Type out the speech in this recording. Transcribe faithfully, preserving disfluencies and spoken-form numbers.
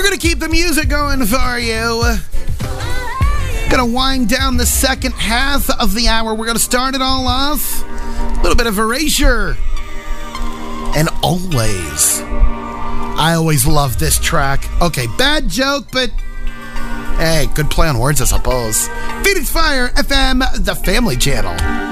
going to keep the music going for you. Going to wind down the second half of the hour. We're going to start it all off. A little bit of Erasure. And Always. I always love this track. Okay, bad joke, but hey, good play on words, I suppose. Phoenix Fire F M, the family channel.